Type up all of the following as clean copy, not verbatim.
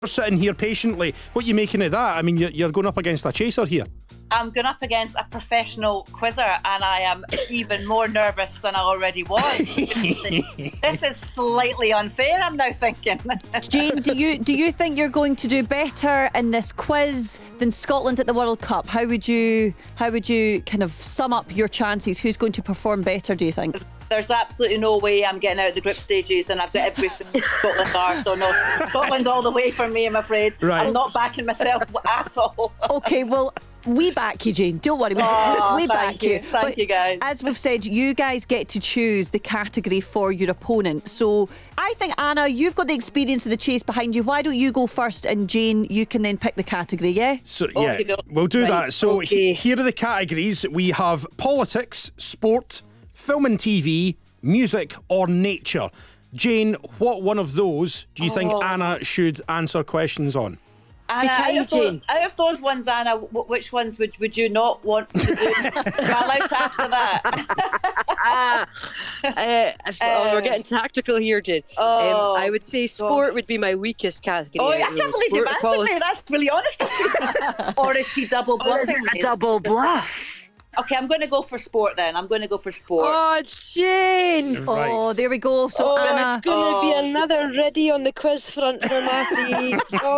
sitting here patiently. What are you making of that? I mean, you're going up against a chaser here. I'm going up against a professional quizzer, and I am even more nervous than I already was. This is slightly unfair, I'm now thinking. Jane, do you think you're going to do better in this quiz than Scotland at the World Cup? How would you kind of sum up your chances? Who's going to perform better, do you think? There's absolutely no way I'm getting out of the group stages, and I've got everything Scotland are, so no, Scotland all the way for me, I'm afraid. Right. I'm not backing myself at all. Okay, well, we back you, Jane. Don't worry. We back you. Thank you, guys. As we've said, you guys get to choose the category for your opponent. So I think, Anna, you've got the experience of the chase behind you. Why don't you go first, and Jane, you can then pick the category, yeah? So yeah, we'll do that. So here are the categories. We have politics, sport, film and TV, music, or nature. Jane, what one of those do you think Anna should answer questions on? Anna, out of those ones, Anna, which ones would you not want to do? Am I allowed to ask for that? We're getting tactical here, Jane. I would say sport would be my weakest category. I can't believe you've answered me. That's really honest of you. Or is she double bluffing? A double bluff. Okay, I'm going to go for sport then. Oh, Jane! Right. Oh, there we go. So Anna, It's going to be another ready on the quiz front for Lassie.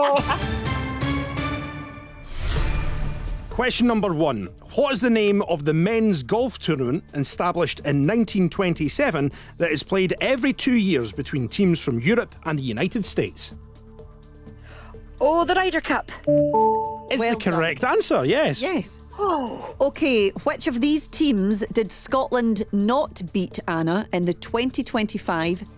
Question number 1. What is the name of the men's golf tournament established in 1927 that is played every 2 years between teams from Europe and the United States? Oh, the Ryder Cup. Is Well the correct answer, yes. yes. Okay, which of these teams did Scotland not beat, Anna, in the 2025